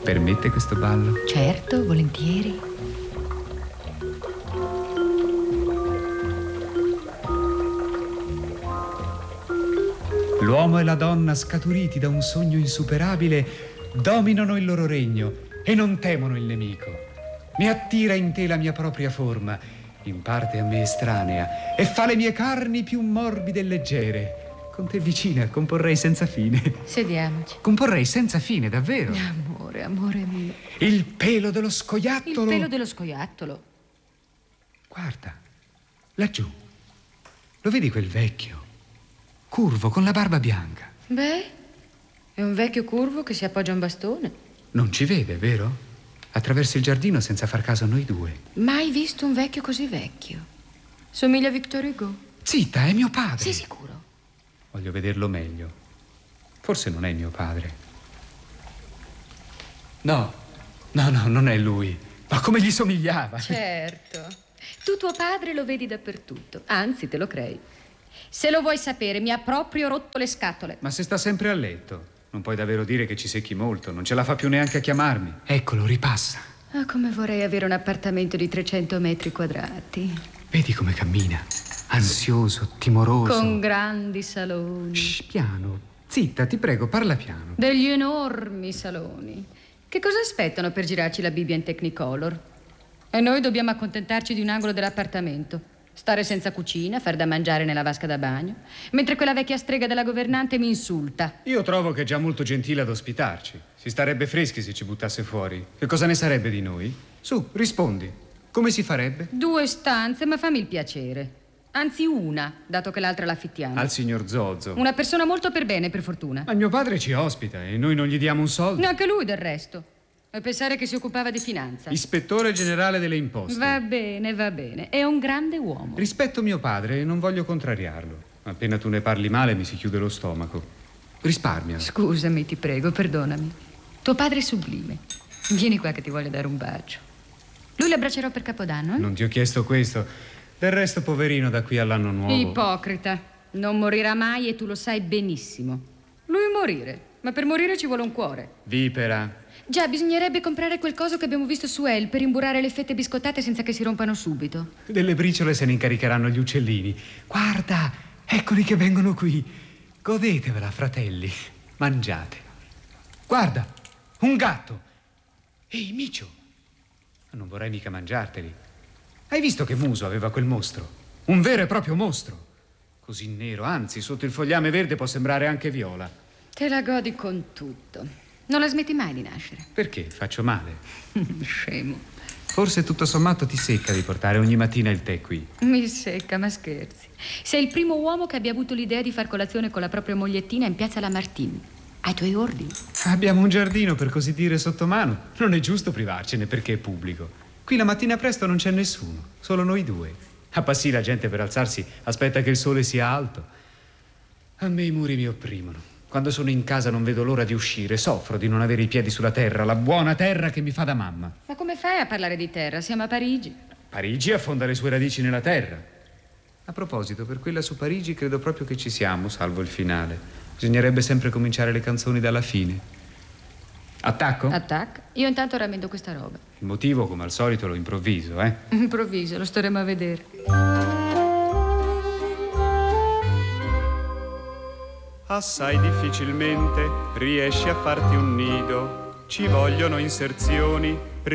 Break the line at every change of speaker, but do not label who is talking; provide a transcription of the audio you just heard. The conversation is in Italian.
Permette questo ballo?
Certo, volentieri.
L'uomo e la donna, scaturiti da un sogno insuperabile, dominano il loro regno e non temono il nemico. Mi attira in te la mia propria forma, in parte a me estranea, e fa le mie carni più morbide e leggere. Con te vicina comporrei senza fine.
Sediamoci.
Comporrei senza fine, davvero.
Amore, amore mio.
Il pelo dello scoiattolo.
Il pelo dello scoiattolo.
Guarda, laggiù. Lo vedi quel vecchio? Curvo, con la barba bianca.
Beh, è un vecchio curvo che si appoggia a un bastone.
Non ci vede, vero? Attraversa il giardino senza far caso a noi due.
Mai visto un vecchio così vecchio. Somiglia a Victor Hugo.
Zitta, è mio padre.
Sei sicuro?
Voglio vederlo meglio. Forse non è mio padre. No, non è lui. Ma come gli somigliava?
Certo. Tu tuo padre lo vedi dappertutto. Anzi, te lo crei. Se lo vuoi sapere, mi ha proprio rotto le scatole.
Ma se sta sempre a letto, non puoi davvero dire che ci secchi molto. Non ce la fa più neanche a chiamarmi. Eccolo, ripassa.
Ah, come vorrei avere un appartamento di 300 metri quadrati.
Vedi come cammina. Ansioso, timoroso.
Con grandi saloni.
Shh, piano. Zitta, ti prego, parla piano.
Degli enormi saloni. Che cosa aspettano per girarci la Bibbia in Technicolor? E noi dobbiamo accontentarci di un angolo dell'appartamento. Stare senza cucina, far da mangiare nella vasca da bagno, mentre quella vecchia strega della governante mi insulta.
Io trovo che è già molto gentile ad ospitarci. Si starebbe freschi se ci buttasse fuori. Che cosa ne sarebbe di noi? Su, rispondi. Come si farebbe?
2 stanze, ma fammi il piacere. Anzi, una, dato che l'altra l'affittiamo.
Al signor Zozzo.
Una persona molto per bene, per fortuna.
Ma mio padre ci ospita e noi non gli diamo un soldo.
Neanche lui, del resto. E pensare che si occupava di finanza.
Ispettore generale delle imposte.
Va bene, va bene. È un grande uomo.
Rispetto mio padre e non voglio contrariarlo. Appena tu ne parli male mi si chiude lo stomaco. Risparmia.
Scusami, ti prego, perdonami. Tuo padre è sublime. Vieni qua che ti voglio dare un bacio. Lui l'abbraccerò per Capodanno, eh?
Non ti ho chiesto questo. Del resto, poverino, da qui all'anno nuovo.
Ipocrita. Non morirà mai e tu lo sai benissimo. Lui morire. Ma per morire ci vuole un cuore.
Vipera.
Già, bisognerebbe comprare quel coso che abbiamo visto su Elle per imburrare le fette biscottate senza che si rompano subito.
Delle briciole se ne incaricheranno gli uccellini. Guarda, eccoli che vengono qui. Godetevela, fratelli. Mangiate. Guarda, un gatto. Ehi, Micio. Non vorrei mica mangiarteli. Hai visto che muso aveva quel mostro? Un vero e proprio mostro. Così nero, anzi, sotto il fogliame verde può sembrare anche viola.
Te la godi con tutto. Non la smetti mai di nascere.
Perché? Faccio male?
Scemo.
Forse tutto sommato ti secca di portare ogni mattina il tè qui.
Mi secca, ma scherzi. Sei il primo uomo che abbia avuto l'idea di far colazione con la propria mogliettina in piazza Lamartine. Ai tuoi ordini.
Abbiamo un giardino, per così dire, sotto mano. Non è giusto privarcene perché è pubblico. Qui la mattina presto non c'è nessuno, solo noi due. A Passì la gente per alzarsi aspetta che il sole sia alto. A me i muri mi opprimono. Quando sono in casa non vedo l'ora di uscire. Soffro di non avere i piedi sulla terra, la buona terra che mi fa da mamma.
Ma come fai a parlare di terra? Siamo a Parigi.
Parigi affonda le sue radici nella terra. A proposito, per quella su Parigi credo proprio che ci siamo, salvo il finale. Bisognerebbe sempre cominciare le canzoni dalla fine. Attacco?
Attacca. Io intanto rammendo questa roba.
Il motivo, come al solito, lo improvviso,
Improvviso, lo staremo a vedere.
Assai difficilmente riesci a farti un nido, ci vogliono inserzioni